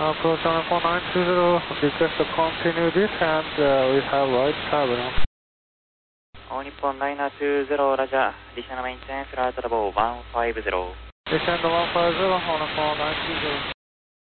Approach 14920, request to continue this and we have right terminal. All Nippon 920, Roger. Additional maintenance, flight level 150. Descend 150, All Nippon 920.